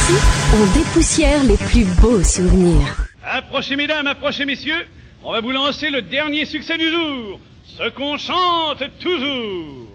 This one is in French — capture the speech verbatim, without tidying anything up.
Ici, on dépoussière les plus beaux souvenirs. Approchez mesdames, approchez messieurs, on va vous lancer le dernier succès du jour, ce qu'on chante toujours.